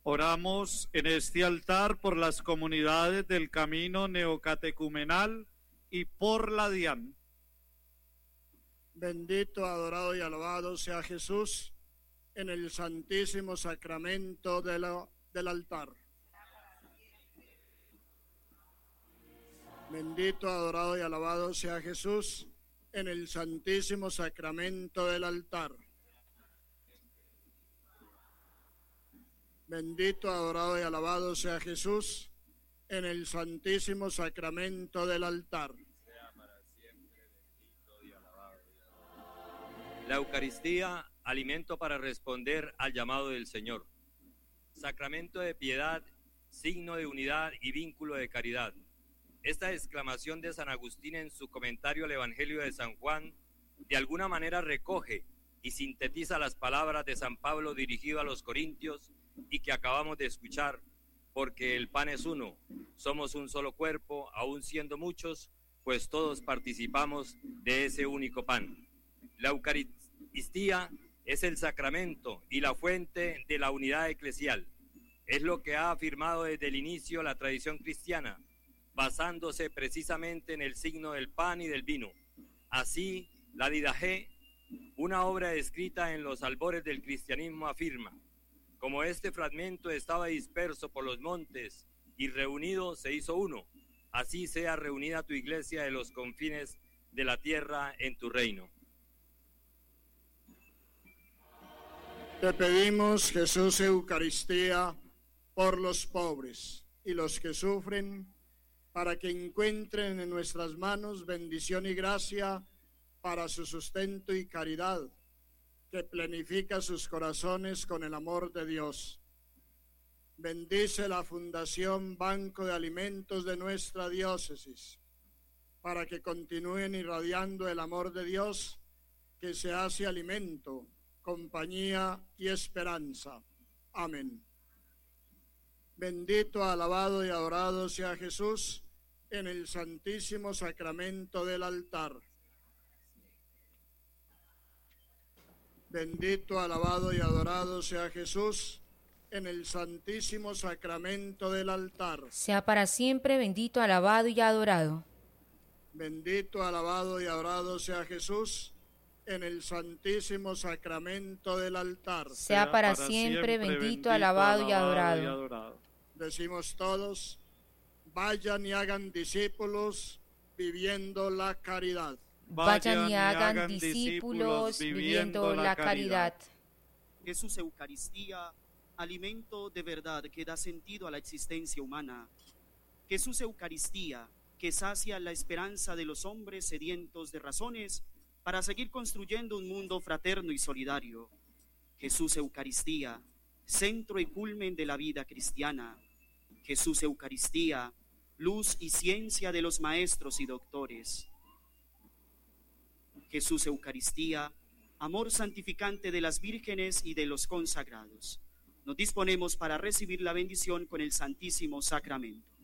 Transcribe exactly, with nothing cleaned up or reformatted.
Oramos en este altar por las comunidades del camino neocatecumenal y por la DIAN. Bendito, adorado y alabado sea Jesús en el santísimo sacramento de la, del altar. Bendito, adorado y alabado sea Jesús en el santísimo sacramento del altar. Bendito, adorado y alabado sea Jesús en el santísimo sacramento del altar. La Eucaristía, alimento para responder al llamado del Señor. Sacramento de piedad, signo de unidad y vínculo de caridad. Esta exclamación de San Agustín en su comentario al Evangelio de San Juan de alguna manera recoge y sintetiza las palabras de San Pablo dirigido a los Corintios y que acabamos de escuchar, porque el pan es uno, somos un solo cuerpo, aun siendo muchos, pues todos participamos de ese único pan. La Eucaristía es el sacramento y la fuente de la unidad eclesial. Es lo que ha afirmado desde el inicio la tradición cristiana, basándose precisamente en el signo del pan y del vino. Así, la Didache, una obra escrita en los albores del cristianismo, afirma: como este fragmento estaba disperso por los montes y reunido se hizo uno, así sea reunida tu iglesia de los confines de la tierra en tu reino. Te pedimos, Jesús Eucaristía, por los pobres y los que sufren, para que encuentren en nuestras manos bendición y gracia para su sustento y caridad, que plenifica sus corazones con el amor de Dios. Bendice la Fundación Banco de Alimentos de nuestra diócesis, para que continúen irradiando el amor de Dios, que se hace alimento, compañía y esperanza. Amén. Bendito, alabado y adorado sea Jesús en el santísimo sacramento del altar. Bendito, alabado y adorado sea Jesús en el santísimo sacramento del altar. Sea para siempre bendito, alabado y adorado. Bendito, alabado y adorado sea Jesús en el santísimo sacramento del altar. Sea para siempre bendito, alabado y adorado. y adorado. Decimos todos: vayan y hagan discípulos viviendo la caridad. Vayan y hagan discípulos viviendo la caridad. Jesús Eucaristía, alimento de verdad que da sentido a la existencia humana. Jesús Eucaristía, que sacia la esperanza de los hombres sedientos de razones para seguir construyendo un mundo fraterno y solidario. Jesús Eucaristía, centro y culmen de la vida cristiana. Jesús Eucaristía, luz y ciencia de los maestros y doctores. Jesús Eucaristía, amor santificante de las vírgenes y de los consagrados. Nos disponemos para recibir la bendición con el Santísimo Sacramento.